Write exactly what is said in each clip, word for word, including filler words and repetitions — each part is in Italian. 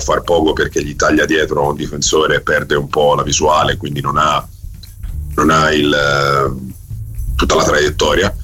far poco perché gli taglia dietro un difensore e perde un po' la visuale, quindi non ha, non ha il, tutta la traiettoria.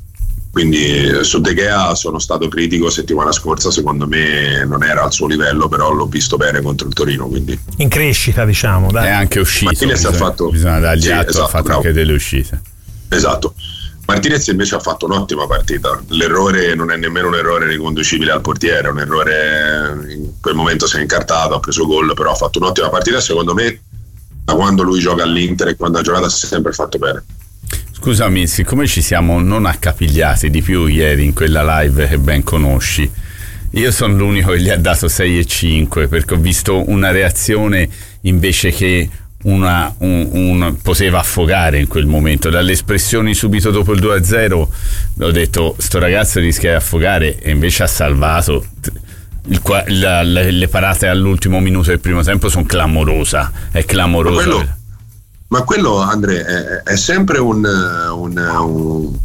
Quindi su De Gea sono stato critico settimana scorsa, secondo me non era al suo livello, però l'ho visto bene contro il Torino, quindi in crescita, diciamo, dai. È anche uscito, Martinez bisogna, ha fatto, bisogna dargli sì, atto, esatto, ha fatto bravo. anche delle uscite. Esatto. Martinez invece ha fatto un'ottima partita, l'errore non è nemmeno un errore riconducibile al portiere, è un errore, in quel momento si è incartato, ha preso gol, però ha fatto un'ottima partita, secondo me da quando lui gioca all'Inter e quando ha giocato si è sempre fatto bene. Scusami, siccome ci siamo non accapigliati di più ieri in quella live che ben conosci, io sono l'unico che gli ha dato sei e cinque perché ho visto una reazione invece che una un, un poteva affogare in quel momento. Dalle espressioni subito dopo il due a zero ho detto sto ragazzo rischia di affogare, e invece ha salvato. Il, la, le, le parate all'ultimo minuto del primo tempo sono clamorosa, è clamorosa. Ma quello, ma quello Andre è, è sempre un, un, un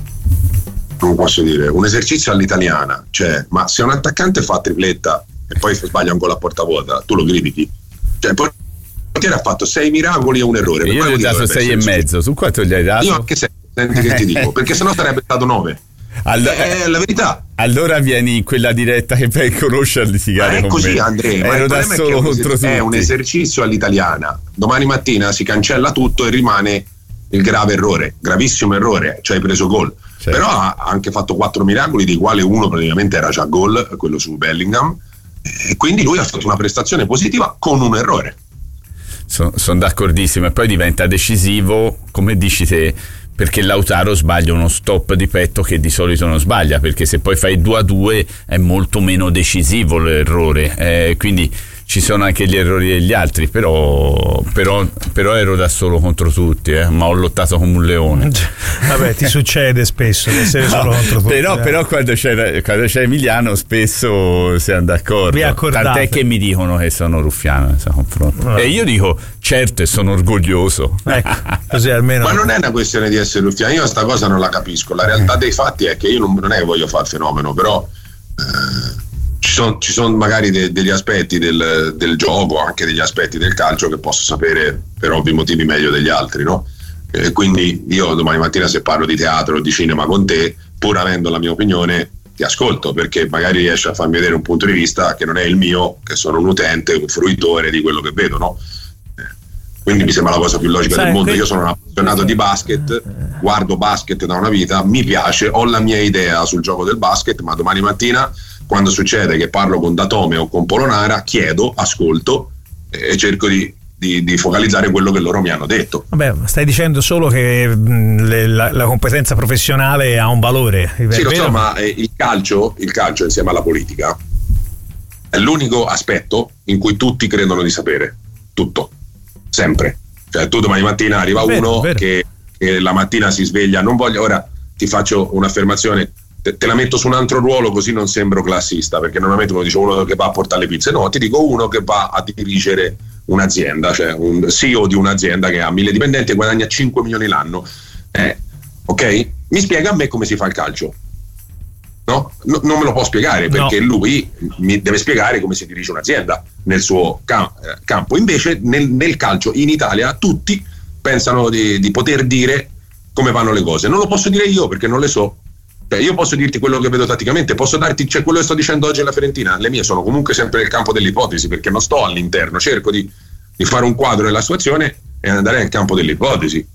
come posso dire, un esercizio all'italiana, cioè, ma se un attaccante fa tripletta e poi sbaglia un gol a porta vuota, tu lo critichi? Cioè, poi il portiere ha fatto sei miracoli e un errore. Io gli ho dato sei e mezzo, tu quanto gli hai dato? Io anche sei, senti che ti dico, perché sennò sarebbe stato nove. Allora, è la verità. Allora vieni in quella diretta che per conoscere a litigare ma è con così, me. Andrea, Ero da solo contro tutti. È un esercizio all'italiana. Domani mattina si cancella tutto e rimane il grave errore, gravissimo errore, cioè hai preso gol. Certo. Però ha anche fatto quattro miracoli, dei quali uno praticamente era già gol, quello su Bellingham, e quindi lui ha fatto una prestazione positiva con un errore. Sono son d'accordissimo, e poi diventa decisivo, come dici te, perché Lautaro sbaglia uno stop di petto che di solito non sbaglia, perché se poi fai due a due è molto meno decisivo l'errore, eh, quindi ci sono anche gli errori degli altri, però, però, però ero da solo contro tutti, eh, ma ho lottato come un leone. Vabbè, ti succede spesso di essere solo no, contro tutti. Però, eh. però quando, c'è, quando c'è Emiliano spesso siamo d'accordo. Tant'è che mi dicono che sono ruffiano nei suoi confronti. No. E io dico certo e sono orgoglioso. Ecco, così almeno. Ma non è una questione di essere ruffiano, io sta cosa non la capisco. La realtà dei fatti è che io non, non è che voglio fare il fenomeno, però eh, ci sono ci son magari de, degli aspetti del, del gioco, anche degli aspetti del calcio che posso sapere per ovvi motivi meglio degli altri, no? E quindi io domani mattina, se parlo di teatro o di cinema con te, pur avendo la mia opinione, ti ascolto, perché magari riesci a farmi vedere un punto di vista che non è il mio, che sono un utente, un fruitore di quello che vedo, no? Quindi mi sembra la cosa più logica Sai, del mondo. Io sono un appassionato di basket, guardo basket da una vita, mi piace, ho la mia idea sul gioco del basket, ma domani mattina, quando succede che parlo con Datome o con Polonara, chiedo, ascolto e cerco di, di, di focalizzare quello che loro mi hanno detto. Vabbè, stai dicendo solo che mh, le, la, la competenza professionale ha un valore. Sì, lo so, ma eh, il calcio, il calcio insieme alla politica è l'unico aspetto in cui tutti credono di sapere tutto, sempre. Cioè tu domani mattina arriva vero, uno vero. Che, che la mattina si sveglia, non voglio, ora ti faccio un'affermazione, te, te la metto su un altro ruolo così non sembro classista, perché normalmente uno dice uno che va a portare le pizze, no, ti dico uno che va a dirigere un'azienda, cioè un C E O di un'azienda che ha mille dipendenti e guadagna cinque milioni l'anno, eh, ok? Mi spiega a me come si fa il calcio? No? no? Non me lo può spiegare, perché no. Lui mi deve spiegare come si dirige un'azienda nel suo cam- campo. Invece nel, nel calcio in Italia tutti pensano di, di poter dire come vanno le cose. Non lo posso dire io perché non le so. Cioè, io posso dirti quello che vedo tatticamente, posso darti, cioè, quello che sto dicendo oggi alla Fiorentina, le mie sono comunque sempre nel campo dell'ipotesi, perché non sto all'interno, cerco di, di fare un quadro della situazione e andare nel campo dell'ipotesi.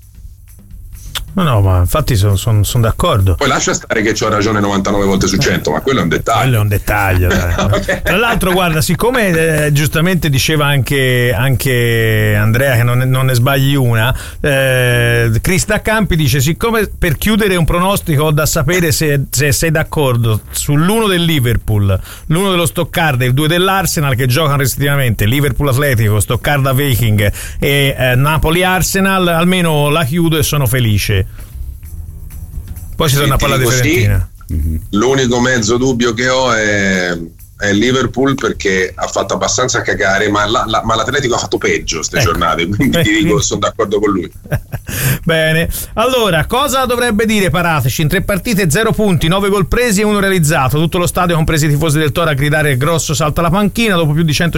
No, no, ma infatti sono son, son d'accordo. Poi lascia stare che c'ho ragione novantanove volte su cento, ma quello è un dettaglio. Quello è un dettaglio. Okay. Tra l'altro, guarda, siccome eh, giustamente diceva anche, anche Andrea che non ne, non ne sbagli una, eh, Crista Campi dice: siccome per chiudere un pronostico ho da sapere se, se sei d'accordo sull'uno del Liverpool, l'uno dello Stoccarda e il due dell'Arsenal che giocano rispettivamente Liverpool Atletico, Stoccarda Viking e eh, Napoli Arsenal, almeno la chiudo e sono felice. Poi ci sono a parlare di Fiorentina. Sì, l'unico mezzo dubbio che ho è, è Liverpool, perché ha fatto abbastanza cagare, ma, la, la, ma l'Atletico ha fatto peggio queste ecco. giornate, quindi ti dico, sono d'accordo con lui. Bene, allora cosa dovrebbe dire Parateci? In tre partite zero punti, nove gol presi e uno realizzato, tutto lo stadio compresi i tifosi del Toro a gridare grosso salta la panchina dopo più di cento